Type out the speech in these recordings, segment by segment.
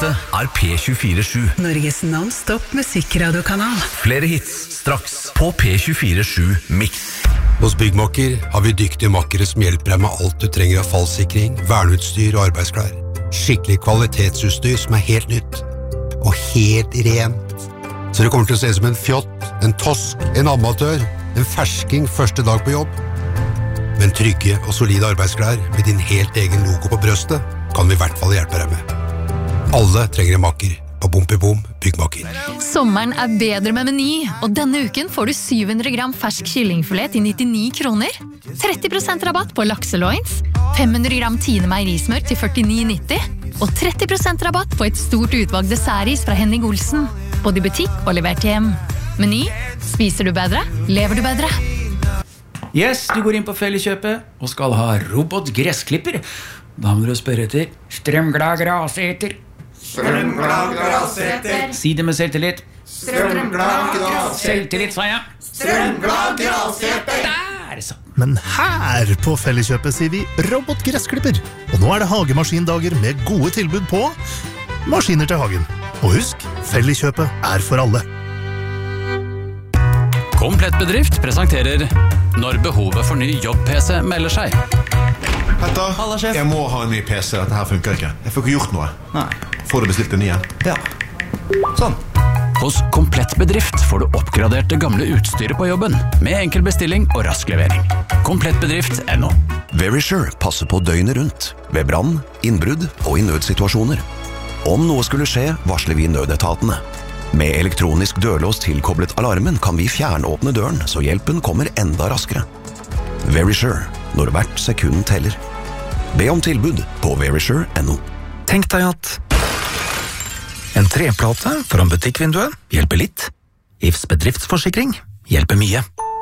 Dette P247. Norges non-stop musikkradiokanal. Flere hits straks på P247 Mix. Hos Byggmakker har vi dyktige makkere som hjelper deg med alt du trenger av fallsikring, verneutstyr og arbeidsklær. Skikkelig kvalitetsutstyr som helt nytt. Og helt rent. Så det kommer til å se ut som en fjott, en tosk, en amatør, en fersking første dag på jobb. Men trygge og solide arbeidsklær med din helt egen logo på brøstet kan vi I hvert fall hjelpe deg med. Alle trenger en makker på Bom Byggmakker. Sommeren bedre med Meny, og denne uken får du 700 gram fersk kyllingfilet til 99 kroner, 30% rabatt på lakseloins, 500 gram Tine meierismør til 49,90 og 30% rabatt på et stort utvalg dessertis fra Henning Olsen, både I butikk og levert hjem. Meny, spiser du bedre, lever du bedre. Yes, du går inn på Felleskjøpet og skal ha robotgressklipper. Da må du spørre etter strømglad graseter. Strømglad graseter. Si det med selvtillit. Strømglad graseter. Selvtillit, sa jeg. Strømglad graseter. Der, så. Men her på Felleskjøpet sier vi robotgressklipper. Og nå det hagemaskindager med gode tilbud på maskiner til hagen. Og husk, Felleskjøpet for alle. Komplett bedrift presenterer når behovet for ny jobb-PC melder seg. Petter, jeg må ha en ny PC. Dette her funker ikke. Jeg får ikke gjort noe. Nei. Får du bestilt en ny igjen? Ja. Sånn. Hos Komplett bedrift får du oppgradert det gamle utstyret på jobben, med enkel bestilling og rask levering. Komplettbedrift.no. Verisure passer på døgnet rundt, ved brann, innbrudd og I nødsituasjoner. Om noe skulle skje, varsler vi nødetatene. Med elektronisk dørlås tilkoblet alarmen kan vi fjernåpne døren, så hjelpen kommer enda raskere. Verisure, når hvert sekund teller. Be om tilbud på verisure.no. Tenk deg at en treplate foran butikkvinduet hjelper litt. IFs bedriftsforsikring hjelper mye.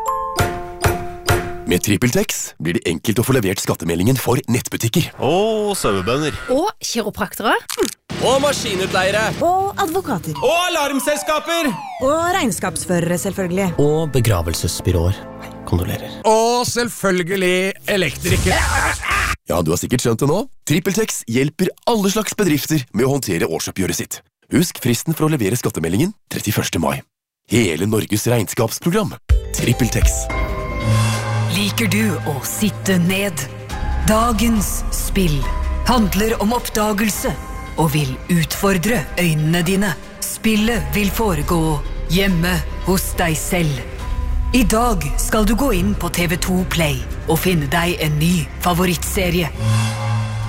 Med TrippelTex blir det enkelt å få levert skattemeldingen for nettbutikker. Og sauebønder. Og kiropraktere. Og maskinutleiere. Og advokater. Og alarmselskaper. Og regnskapsførere, selvfølgelig. Og begravelsesbyråer. Kondolerer. Og selvfølgelig elektrikere. Ja, du har sikkert skjønt det nå. TrippelTex hjelper alle slags bedrifter med å håndtere årsoppgjøret sitt. Husk fristen for å levere skattemeldingen 31. mai. Hele Norges regnskapsprogram. TrippelTex. Liker du å sitte ned? Dagens spill handler om oppdagelse og vil utfordre øynene dine. Spillet vil foregå hjemme hos deg selv. I dag skal du gå inn på TV2 Play og finne deg en ny favorittserie.